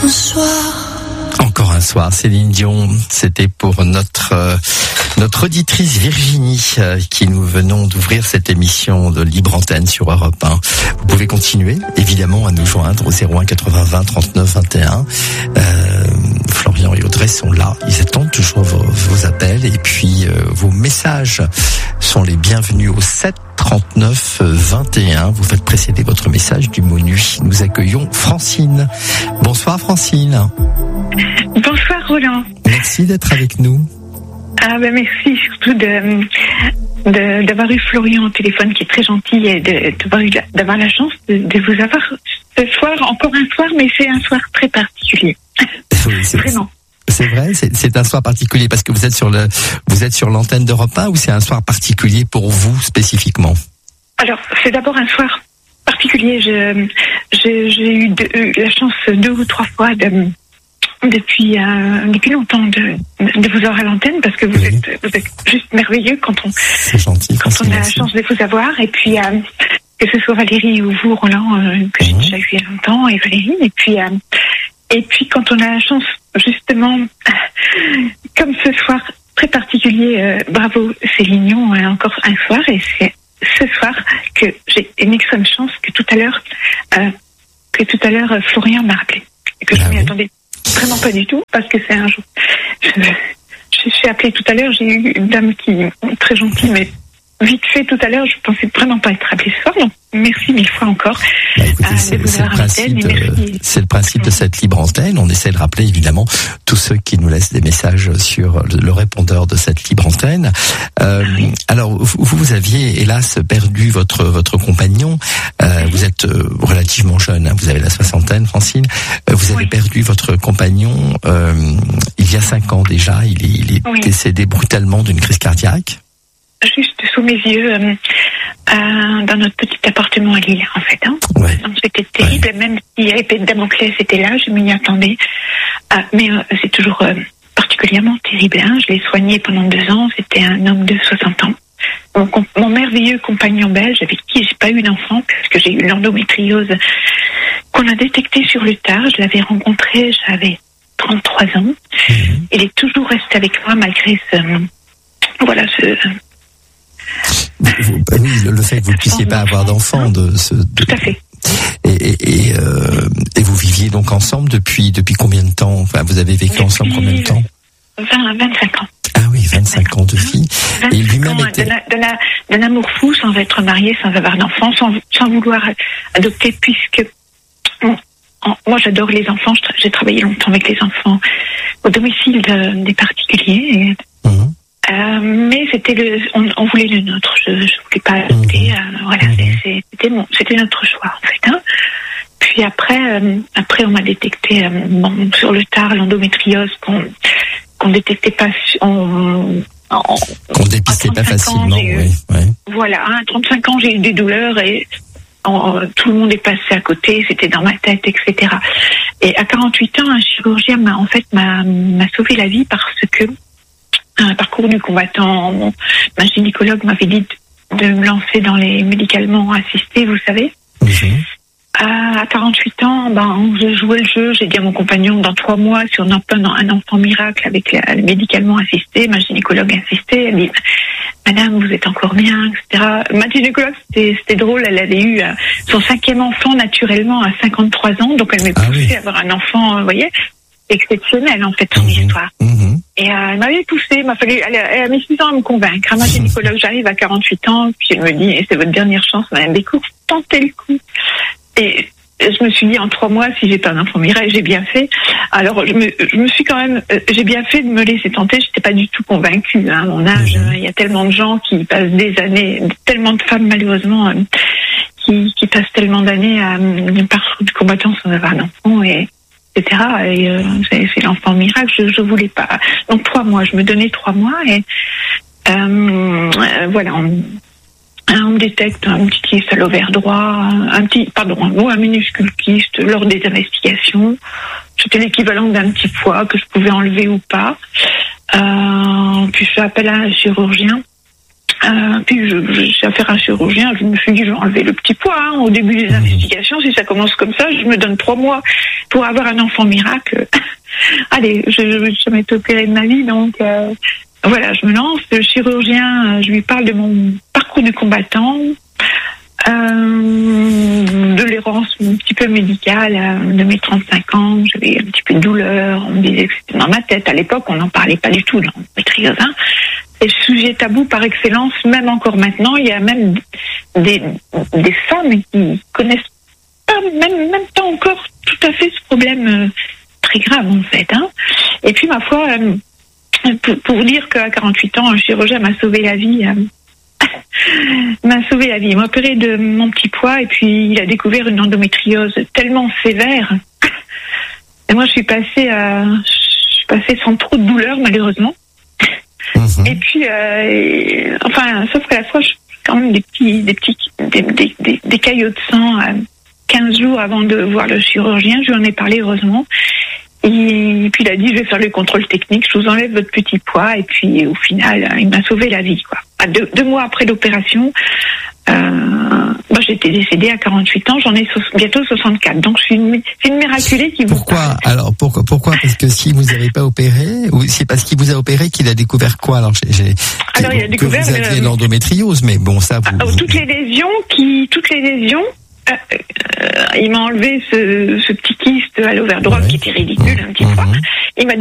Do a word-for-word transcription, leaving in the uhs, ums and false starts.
un soir. Encore un soir, Céline Dion, c'était pour notre euh, notre auditrice Virginie euh, qui nous venons d'ouvrir cette émission de Libre Antenne sur Europe un. Vous pouvez continuer évidemment à nous joindre au zéro un quatre-vingts vingt trente-neuf vingt et un. Euh, Florian et Audrey sont là, ils attendent toujours vos, vos appels et puis euh, vos messages sont les bienvenus au sept trente-neuf vingt et un. Vous faites précéder votre message du mot nuit. Nous accueillons Francine. Bonsoir Francine. Bonsoir Roland. Merci d'être avec nous. Ah ben merci surtout de, de d'avoir eu Florian au téléphone qui est très gentil et de, d'avoir, eu la, d'avoir la chance de, de vous avoir ce soir, encore un soir, mais c'est un soir très particulier. Oui, c'est Vraiment. C'est vrai, c'est, c'est un soir particulier parce que vous êtes sur le, vous êtes sur l'antenne d'Europe un ou c'est un soir particulier pour vous spécifiquement? Alors c'est d'abord un soir particulier. Je, je j'ai eu de, la chance deux ou trois fois de depuis euh, depuis longtemps de, de vous avoir à l'antenne parce que vous, oui. êtes, vous êtes juste merveilleux quand on c'est gentil, quand on a la chance de vous avoir et puis euh, que ce soit Valérie ou vous Roland euh, que j'ai mmh. déjà eu il y a longtemps et Valérie et puis euh, et puis quand on a la chance justement comme ce soir très particulier euh, bravo Céline Dion euh, encore un soir et c'est ce soir que j'ai une extrême chance que tout à l'heure euh, que tout à l'heure Florian m'a rappelé et que ah je m'y oui. attendais vraiment pas du tout, parce que c'est un jour. Je, je suis appelée tout à l'heure, j'ai eu une dame qui est très gentille, mais vite fait tout à l'heure, je pensais vraiment pas être appelée ce soir, donc merci mille fois encore. Bah, écoutez, euh, c'est, c'est, le principe, de, c'est le principe de cette libre antenne. On essaie de rappeler évidemment tous ceux qui nous laissent des messages sur le, le répondeur de cette libre antenne. Euh, oui. Alors, vous, vous aviez hélas perdu votre votre compagnon. Euh, oui. Vous êtes relativement jeune, hein, vous avez la soixantaine, Francine. Euh, vous avez oui. perdu votre compagnon euh, il y a cinq ans déjà. Il est, il est oui. décédé brutalement d'une crise cardiaque. Juste sous mes yeux, euh, euh, dans notre petit appartement à Lille, en fait. Hein. Ouais. Donc c'était terrible, ouais. Même si l'épée de Damoclès était là, je m'y attendais. Euh, mais euh, c'est toujours euh, particulièrement terrible. Hein. Je l'ai soigné pendant deux ans, c'était un homme de soixante ans. Mon, comp- mon merveilleux compagnon belge, avec qui j'ai pas eu d'enfant, puisque j'ai eu l'endométriose, qu'on a détecté sur le tard. Je l'avais rencontré, j'avais trente-trois ans. Mmh. Il est toujours resté avec moi malgré ce... Voilà, ce... Vous, oui, le, le fait que vous ne puissiez pas avoir d'enfant, de, ce, de, tout à fait. Et, et, et, euh, et vous viviez donc ensemble depuis depuis combien de temps? Enfin, vous avez vécu depuis ensemble combien de temps? vingt, vingt-cinq ans. Ah oui, vingt-cinq ans de vie. Et lui-même ans, était d'un, d'un, d'un amour fou, sans être marié, sans avoir d'enfant, sans, sans vouloir adopter, puisque bon, en, moi j'adore les enfants. J'ai travaillé longtemps avec les enfants au domicile de, des particuliers. Et, mmh. Euh, mais c'était le, on, on voulait le nôtre. Je, je voulais pas adopter. Euh, voilà, mmh. c'est, c'était mon, c'était notre choix en fait. Hein. Puis après, euh, après on m'a détecté euh, bon, sur le tard l'endométriose qu'on qu'on détectait pas, on, on, qu'on dépistait pas facilement. Eu, oui, oui. Voilà, à trente-cinq ans j'ai eu des douleurs et on, tout le monde est passé à côté. C'était dans ma tête, et cetera. Et à quarante-huit ans, un chirurgien m'a en fait m'a, m'a sauvé la vie parce que un parcours du combattant. Mon, ma gynécologue m'avait dit de, de me lancer dans les médicalement assistés, vous savez. Mmh. À, à quarante-huit ans, ben, je jouais le jeu. J'ai dit à mon compagnon, dans trois mois, si on obtient un enfant miracle avec les médicalement assistés, ma gynécologue insistait. Elle dit, madame, vous êtes encore bien, et cetera. Ma gynécologue, c'était, c'était drôle. Elle avait eu euh, son cinquième enfant naturellement à cinquante-trois ans. Donc, elle m'a poussé ah oui. à avoir un enfant, vous voyez, exceptionnel, en fait, son mmh. histoire. Mmh. Et euh, elle m'avait poussé, il m'a fallu, elle, elle a mis six ans à me convaincre. À ma gynécologue, j'arrive à quarante-huit ans, puis elle me dit, c'est votre dernière chance, madame Bécourt, tentez le coup. Et je me suis dit, en trois mois, si j'ai pas un enfant miracle, j'ai bien fait. Alors, je me, je me suis quand même, j'ai bien fait de me laisser tenter, j'étais pas du tout convaincue, hein, à mon âge. Mmh. Il y a tellement de gens qui passent des années, tellement de femmes, malheureusement, euh, qui, qui passent tellement d'années à euh, parcours du combattant sans avoir d'enfant, et et cetera. Et euh, c'est, c'est l'enfant miracle, je, je voulais pas. Donc trois mois, je me donnais trois mois et euh, euh, voilà, on, on détecte un petit kyste à l'ovaire droit, un petit, pardon, un, un minuscule kyste lors des investigations. C'était l'équivalent d'un petit poids que je pouvais enlever ou pas. Euh, puis je fais appel à un chirurgien Euh, puis je, je, j'ai affaire à un chirurgien, je me suis dit je vais enlever le petit poids hein, au début des investigations, si ça commence comme ça, je me donne trois mois pour avoir un enfant miracle. Allez, je n'ai jamais été opérée de ma vie, donc euh, voilà, je me lance. Le chirurgien, je lui parle de mon parcours de combattant, euh, de l'errance un petit peu médicale, euh, de mes trente-cinq ans, j'avais un petit peu de douleur, on me disait que c'était dans ma tête. À l'époque, on n'en parlait pas du tout dans l'endométriose. Hein. C'est le sujet tabou par excellence, même encore maintenant. Il y a même des, des femmes qui connaissent pas, même, même pas encore tout à fait ce problème euh, très grave en fait. Hein. Et puis ma foi, euh, pour, pour dire qu'à quarante-huit ans, un chirurgien m'a sauvé la vie. Euh, m'a sauvé la vie. Il m'a opéré de mon petit poids et puis il a découvert une endométriose tellement sévère. Et moi, je suis passée, à, je suis passée sans trop de douleur malheureusement. Mmh. Et puis, euh, et, enfin, sauf qu'à la fois, je fais quand même des petits, des petits, des, des, des, des caillots de sang euh, quinze jours avant de voir le chirurgien. Je lui en ai parlé heureusement. Et puis il a dit, je vais faire le contrôle technique, je vous enlève votre petit poids. Et puis au final, il m'a sauvé la vie, quoi. Deux, deux mois après l'opération, euh, moi j'étais décédée à quarante-huit ans, j'en ai so- bientôt soixante-quatre. Donc je suis une, c'est une miraculée qui vous Pourquoi parle. Alors pourquoi Pourquoi Parce que si vous n'avez pas opéré, ou c'est parce qu'il vous a opéré qu'il a découvert quoi? Alors j'ai, j'ai Alors il a découvert que vous aviez le, l'endométriose, mais bon ça. Vous, ah, vous... toutes les lésions qui, toutes les lésions. Euh, euh, il m'a enlevé ce, ce petit kyste à l'ovaire droit ouais. qui était ridicule, un petit mmh. peu. Il m'a